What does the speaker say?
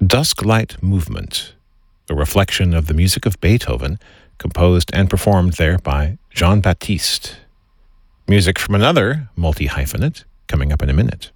Dusk Light Movement, a reflection of the music of Beethoven, composed and performed there by Jean Baptiste. Music from another multi-hyphenate coming up in a minute.